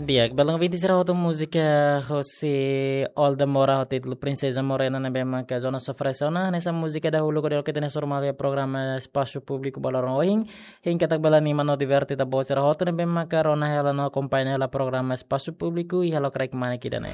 Dia balang viti sira hoto música José Olda Mora o título Princesa Morena na bema que zona sofresona nessa música dahulu ko que tem normal ya programa espaço público balorong oing hin katak bala ni mano diverti da bosera hoto na bema que rona hela no acompanha ela programa espaço público e helo krek mana kidane.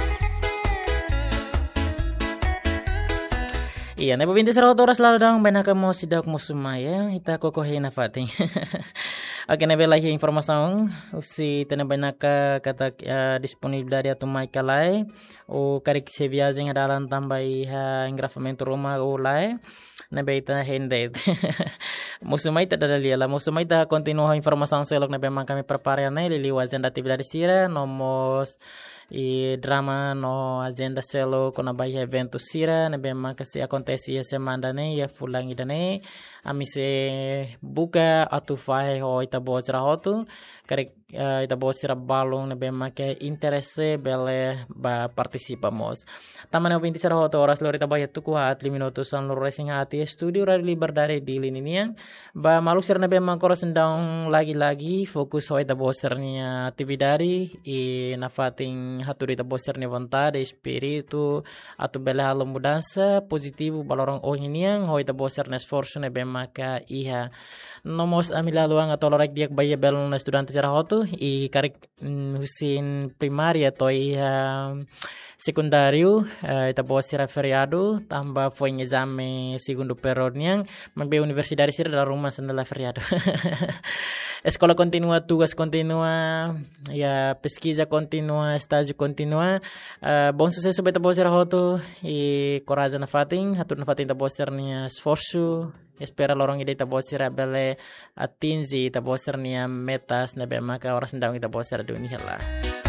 Iya, nego 24 oras lalu dong, benaka mo sidak mo sumaya, ita kokohin na fating. Oke, nebe lagi informasi si tena benaka kata disponível dari atu mai kalai, o karik se viagem adalan tambai ha engrafamento rumah o lai, nebe ita hende. Musumai ta dali la, musumai ta continua informasi selok nebe man kami prepare na lili agenda atividade sira, nomos e drama no agenda selo kona bai evento sira nebe man kasi acontece a semana ne ya fulang idane ami se buka atu fai ho ita bojra hotu karek ita bojra balong nebe man ke interesse bele ba participamos tamane 26 hotu horas lor ita bai tuku hat 5 minutos san lor racing hati studio radio liberdade di linian ba malu sir nebe man koro sendang lagi-lagi fokus ho ita bojra atividade e na fating haturita boser ni vontade espírito atu bela halo mudança positivo balorong ohiniang hoi ta boser na esforço ne bemaka iha nomos amilaluang atau lorek diak baya belon na estudante cara hotu i karik husin primaria to iha secundário ita boser feriado tamba foi exame segundo periodnya mambe universidade sira da rumah sendela feriado. Escola continua, tugas continua, ya pesquisa continua, estágio continua. Bom sucesso beta boser hoto e coragem na fating, hatur na fating ta boser nia esforço. Espera lorong ide ta boser bele atinzi ta boser nia metas na be maka oras ndang ita boser dunia lah.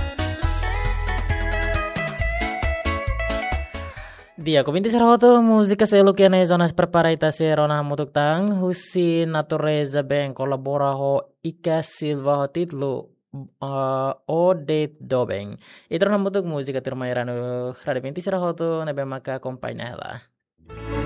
Dia ko 26 hoto música selo que na zonas preparaita se rona mutuk tang husi natureza ben colabora ho Ika Silva ho titlo o de dobeng. Ito na mutuk música tirmairano radio 26 hoto na be maka kompanya la.